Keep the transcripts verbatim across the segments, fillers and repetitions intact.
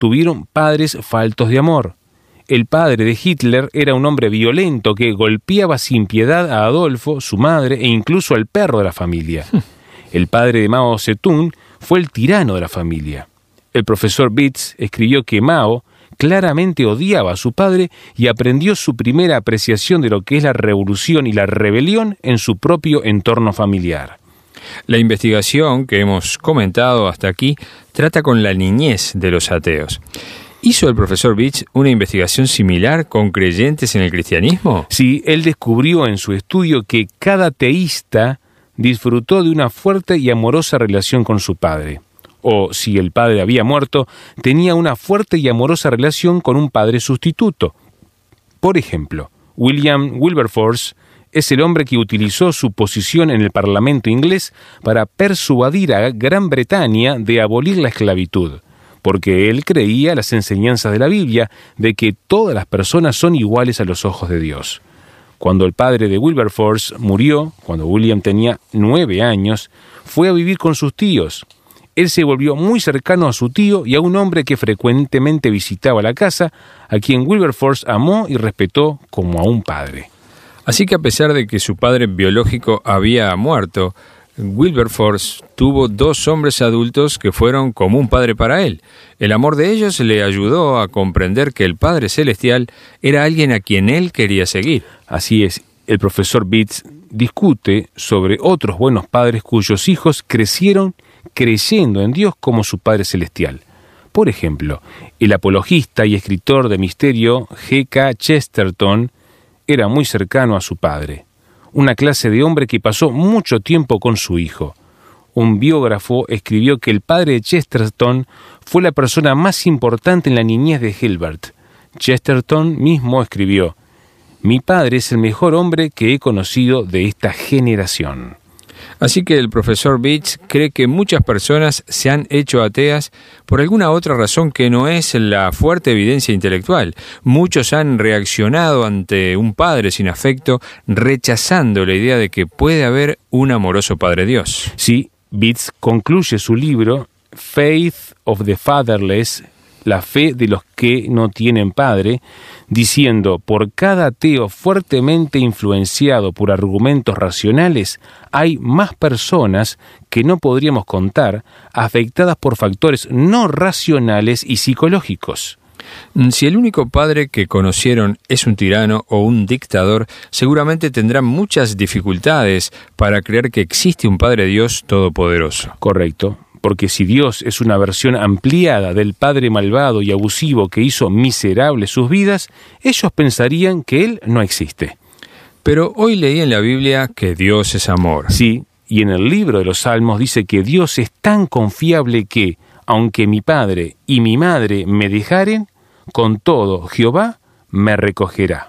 tuvieron padres faltos de amor. El padre de Hitler era un hombre violento que golpeaba sin piedad a Adolfo, su madre e incluso al perro de la familia. El padre de Mao Zedong fue el tirano de la familia. El profesor Bitz escribió que Mao claramente odiaba a su padre y aprendió su primera apreciación de lo que es la revolución y la rebelión en su propio entorno familiar. La investigación que hemos comentado hasta aquí trata con la niñez de los ateos. ¿Hizo el profesor Bitz una investigación similar con creyentes en el cristianismo? Sí, él descubrió en su estudio que cada teísta disfrutó de una fuerte y amorosa relación con su padre. O, si el padre había muerto, tenía una fuerte y amorosa relación con un padre sustituto. Por ejemplo, William Wilberforce es el hombre que utilizó su posición en el Parlamento inglés para persuadir a Gran Bretaña de abolir la esclavitud, porque él creía las enseñanzas de la Biblia de que todas las personas son iguales a los ojos de Dios. Cuando el padre de Wilberforce murió, cuando William tenía nueve años, fue a vivir con sus tíos. Él se volvió muy cercano a su tío y a un hombre que frecuentemente visitaba la casa, a quien Wilberforce amó y respetó como a un padre. Así que a pesar de que su padre biológico había muerto, Wilberforce tuvo dos hombres adultos que fueron como un padre para él. El amor de ellos le ayudó a comprender que el Padre Celestial era alguien a quien él quería seguir. Así es, el profesor Bitz discute sobre otros buenos padres cuyos hijos crecieron creyendo en Dios como su Padre Celestial. Por ejemplo, el apologista y escritor de misterio G K Chesterton era muy cercano a su padre, una clase de hombre que pasó mucho tiempo con su hijo. Un biógrafo escribió que el padre de Chesterton fue la persona más importante en la niñez de Hilbert. Chesterton mismo escribió: «Mi padre es el mejor hombre que he conocido de esta generación». Así que el profesor Bitz cree que muchas personas se han hecho ateas por alguna otra razón que no es la fuerte evidencia intelectual. Muchos han reaccionado ante un padre sin afecto, rechazando la idea de que puede haber un amoroso Padre Dios. Sí, Bitz concluye su libro Faith of the Fatherless, la fe de los que no tienen padre, diciendo: por cada ateo fuertemente influenciado por argumentos racionales, hay más personas que no podríamos contar, afectadas por factores no racionales y psicológicos. Si el único padre que conocieron es un tirano o un dictador, seguramente tendrán muchas dificultades para creer que existe un Padre Dios todopoderoso. Correcto. Porque si Dios es una versión ampliada del padre malvado y abusivo que hizo miserables sus vidas, ellos pensarían que Él no existe. Pero hoy leí en la Biblia que Dios es amor. Sí, y en el libro de los Salmos dice que Dios es tan confiable que, aunque mi padre y mi madre me dejaren, con todo Jehová me recogerá.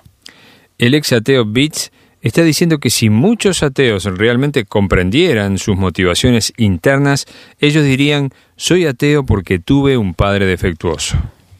El ex ateo Bitz está diciendo que si muchos ateos realmente comprendieran sus motivaciones internas, ellos dirían: soy ateo porque tuve un padre defectuoso.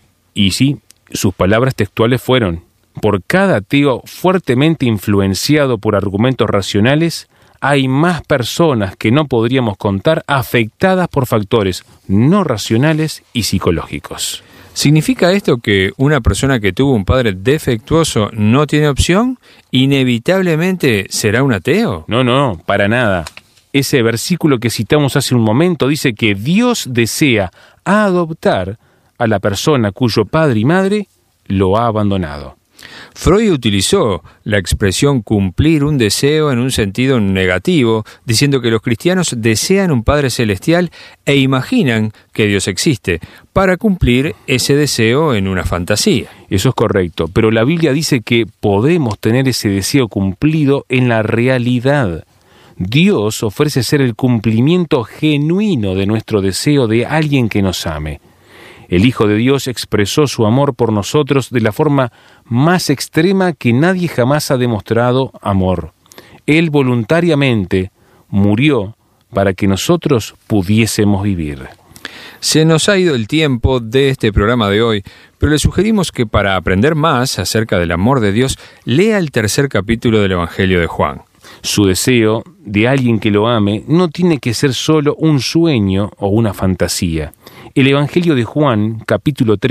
Y sí, sus palabras textuales fueron: por cada ateo fuertemente influenciado por argumentos racionales, hay más personas que no podríamos contar afectadas por factores no racionales y psicológicos. ¿Significa esto que una persona que tuvo un padre defectuoso no tiene opción? ¿Inevitablemente será un ateo? No, no, para nada. Ese versículo que citamos hace un momento dice que Dios desea adoptar a la persona cuyo padre y madre lo ha abandonado. Freud utilizó la expresión cumplir un deseo en un sentido negativo, diciendo que los cristianos desean un Padre Celestial e imaginan que Dios existe, para cumplir ese deseo en una fantasía. Eso es correcto, pero la Biblia dice que podemos tener ese deseo cumplido en la realidad. Dios ofrece ser el cumplimiento genuino de nuestro deseo de alguien que nos ame. El Hijo de Dios expresó su amor por nosotros de la forma más extrema que nadie jamás ha demostrado amor. Él voluntariamente murió para que nosotros pudiésemos vivir. Se nos ha ido el tiempo de este programa de hoy, pero le sugerimos que para aprender más acerca del amor de Dios, lea el tercer capítulo del Evangelio de Juan. Su deseo de alguien que lo ame no tiene que ser solo un sueño o una fantasía. El Evangelio de Juan, capítulo tres,